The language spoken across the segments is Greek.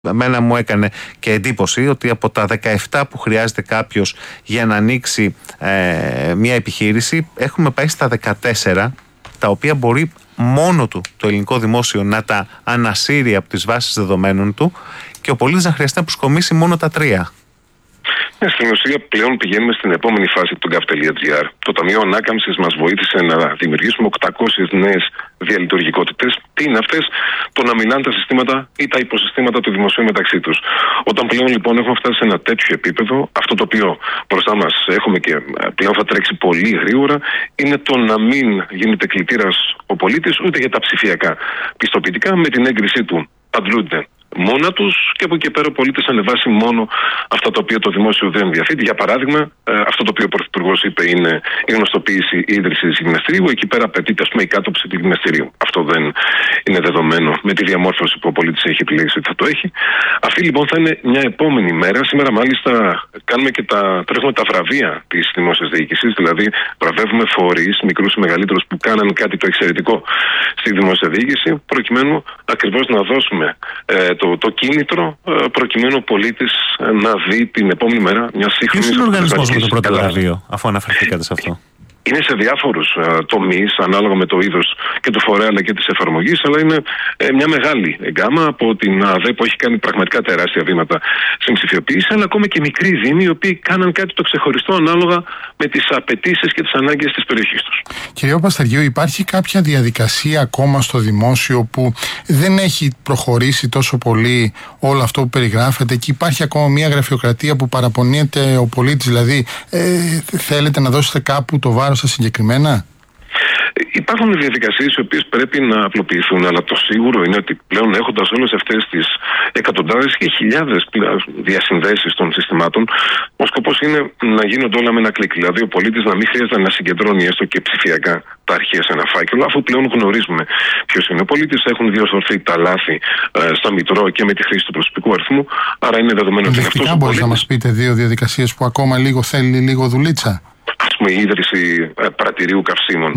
Εμένα μου έκανε και εντύπωση ότι από τα 17 που χρειάζεται κάποιος για να ανοίξει μια επιχείρηση, έχουμε πάει στα 14, τα οποία μπορεί μόνο του το ελληνικό δημόσιο να τα ανασύρει από τις βάσεις δεδομένων του και ο πολίτης να χρειαστεί να προσκομίσει μόνο τα 3. Στην ουσία, πλέον πηγαίνουμε στην επόμενη φάση του gov.gr. Το Ταμείο Ανάκαμψης μας βοήθησε να δημιουργήσουμε 800 νέες διαλειτουργικότητες. Τι είναι αυτές? Το να μιλάνε τα συστήματα ή τα υποσυστήματα του δημοσίου μεταξύ τους. Όταν πλέον λοιπόν έχουμε φτάσει σε ένα τέτοιο επίπεδο, αυτό το οποίο μπροστά μας έχουμε και πλέον θα τρέξει πολύ γρήγορα, είναι το να μην γίνεται κλητήρας ο πολίτης ούτε για τα ψηφιακά πιστοποιητικά. Με την έγκρισή του αντλούνται μόνα τους και από εκεί πέρα ο πολίτης ανεβάσει μόνο αυτά τα οποία το δημόσιο δεν διαθέτει. Για παράδειγμα, αυτό το οποίο ο Πρωθυπουργός είπε είναι η γνωστοποίηση ή ίδρυση γυμναστηρίου. Εκεί πέρα απαιτείται, η κάτωψη του γυμναστηρίου. Αυτό δεν είναι δεδομένο με τη διαμόρφωση που ο πολίτης έχει επιλέξει ότι θα το έχει. Αυτή λοιπόν θα είναι μια επόμενη μέρα. Σήμερα, μάλιστα, τρέχουμε τα βραβεία της δημόσιας διοίκησης. Δηλαδή, βραβεύουμε φορείς, μικρούς ή μεγαλύτερους, που κάναν κάτι το εξαιρετικό στη δημόσια διοίκηση, προκειμένου ακριβώς να δώσουμε το κίνητρο προκειμένου ο πολίτης να δει την επόμενη μέρα μια σύγχρονη. Ποιος είναι ο οργανισμός με το πρώτο βραβείο, αφού αναφερθήκατε σε αυτό? Είναι σε διάφορους τομείς, ανάλογα με το είδος και του φορέα αλλά και της εφαρμογής, αλλά είναι μια μεγάλη γκάμα από την ΑΔΕ που έχει κάνει πραγματικά τεράστια βήματα στην ψηφιοποίηση, αλλά ακόμα και μικροί δήμοι οι οποίοι κάναν κάτι το ξεχωριστό ανάλογα με τις απαιτήσεις και τις ανάγκες της περιοχής τους. Κύριε Παπασταριού, υπάρχει κάποια διαδικασία ακόμα στο δημόσιο που δεν έχει προχωρήσει τόσο πολύ όλο αυτό που περιγράφεται και υπάρχει ακόμα μια γραφειοκρατία που παραπονιέται ο πολίτης? Δηλαδή, θέλετε να δώσετε κάπου το βάρος στα συγκεκριμένα? Υπάρχουν διαδικασίες οι οποίες πρέπει να απλοποιηθούν, αλλά το σίγουρο είναι ότι πλέον έχοντας όλες αυτές τις εκατοντάδες και χιλιάδες διασυνδέσεις των συστημάτων, ο σκοπός είναι να γίνονται όλα με ένα κλικ. Δηλαδή, ο πολίτης να μην χρειάζεται να συγκεντρώνει έστω και ψηφιακά τα αρχεία σε ένα φάκελο, αφού πλέον γνωρίζουμε ποιος είναι ο πολίτης, έχουν διορθωθεί τα λάθη στο Μητρό και με τη χρήση του προσωπικού αριθμού. Άρα είναι δεδομένο ότι αυτός ο πολίτης. Μπορείτε να μας πείτε 2 διαδικασίες που ακόμα θέλει λίγο δουλίτσα? Η ίδρυση πρατηρίου καυσίμων.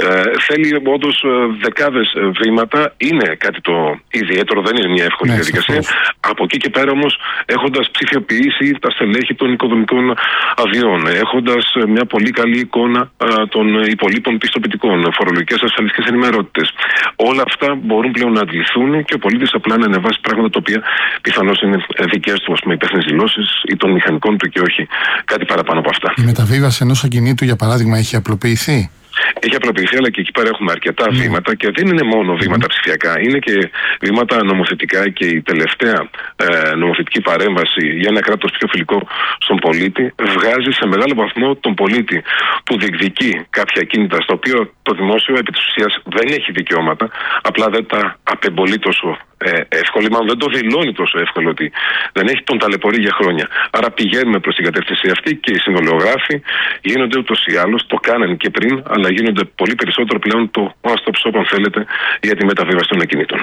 Θέλει όντως δεκάδες βήματα. Είναι κάτι το ιδιαίτερο, δεν είναι μια εύκολη διαδικασία. Από εκεί και πέρα όμως, έχοντας ψηφιοποιήσει τα στελέχη των οικοδομικών αδειών, έχοντας μια πολύ καλή εικόνα των υπολείπων πιστοποιητικών, φορολογικές ασφαλιστικές ενημερότητες, όλα αυτά μπορούν πλέον να αντιληφθούν και ο πολίτης απλά να ανεβάσει πράγματα τα οποία πιθανώς είναι δικές του, υπεύθυνες δηλώσεις ή των μηχανικών του και όχι κάτι παραπάνω από αυτά. Η μεταβίβαση ενός ακινήτου, για παράδειγμα, έχει απλοποιηθεί? Έχει απλοποιηθεί, αλλά και εκεί πέρα έχουμε αρκετά βήματα και δεν είναι μόνο βήματα ψηφιακά, είναι και βήματα νομοθετικά και η τελευταία νομοθετική παρέμβαση για ένα κράτος πιο φιλικό στον πολίτη βγάζει σε μεγάλο βαθμό τον πολίτη που διεκδικεί κάποια κίνητα στα οποία το δημόσιο επί της ουσίας δεν έχει δικαιώματα, απλά δεν τα απεμπολεί τόσο εύκολη, μάλλον δεν το δηλώνει τόσο εύκολο ότι δεν έχει, τον ταλαιπωρεί για χρόνια. Άρα πηγαίνουμε προς την κατεύθυνση αυτή και οι συμβολιογράφοι γίνονται ούτως ή άλλως, το κάνανε και πριν, αλλά γίνονται πολύ περισσότερο πλέον το one-stop shop, αν θέλετε, για τη μεταβίβαση των ακινήτων.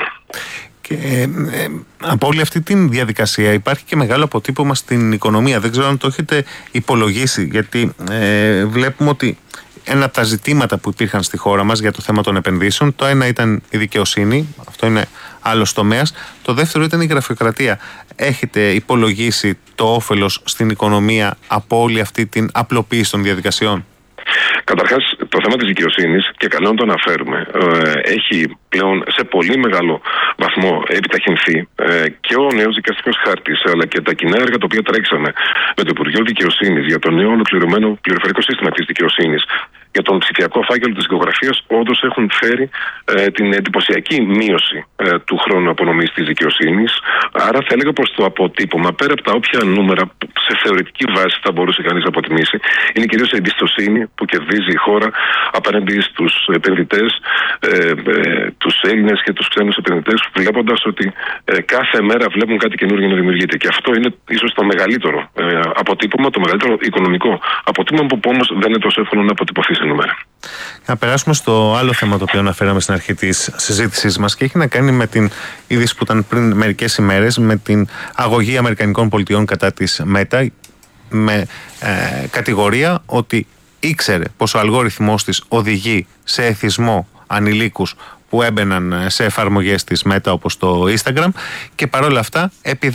Και από όλη αυτή τη διαδικασία υπάρχει και μεγάλο αποτύπωμα στην οικονομία. Δεν ξέρω αν το έχετε υπολογίσει, γιατί βλέπουμε ότι ένα από τα ζητήματα που υπήρχαν στη χώρα μας για το θέμα των επενδύσεων, το ένα ήταν η δικαιοσύνη, αυτό είναι άλλος τομέας, το δεύτερο ήταν η γραφειοκρατία. Έχετε υπολογίσει το όφελος στην οικονομία από όλη αυτή την απλοποίηση των διαδικασιών? Καταρχάς, το θέμα της δικαιοσύνης, και καλό να το αναφέρουμε, έχει πλέον σε πολύ μεγάλο βαθμό επιταχυνθεί και ο νέος δικαστικός χάρτης, αλλά και τα κοινά έργα τα οποία τρέξαμε με το Υπουργείο Δικαιοσύνης για το νέο ολοκληρωμένο πληροφορικό σύστημα της δικαιοσύνης, για τον ψηφιακό φάκελο της δικογραφίας, όντως έχουν φέρει την εντυπωσιακή μείωση του χρόνου απονομής της δικαιοσύνης. Άρα θα έλεγα πως το αποτύπωμα, πέρα από τα όποια νούμερα που σε θεωρητική βάση θα μπορούσε κανείς να αποτιμήσει, είναι κυρίως η εμπιστοσύνη που κερδίζει η χώρα απέναντι στους επενδυτές, τους Έλληνες και τους ξένους επενδυτές, βλέποντας ότι κάθε μέρα βλέπουν κάτι καινούργιο να δημιουργείται. Και αυτό είναι ίσως το μεγαλύτερο αποτύπωμα, το μεγαλύτερο οικονομικό αποτύπωμα, που όμως δεν είναι τόσο εύκολο να αποτυπωθεί σε νούμερα. Να περάσουμε στο άλλο θέμα το οποίο αναφέραμε στην αρχή της συζήτησής μας και έχει να κάνει με την είδηση που ήταν πριν μερικές ημέρες, με την αγωγή Αμερικανικών Πολιτειών κατά της Μέτα, με κατηγορία ότι ήξερε πως ο αλγόριθμός της οδηγεί σε εθισμό ανηλίκους που που έμπαιναν σε εφαρμογές της Meta όπως το Instagram, και παρόλα αυτά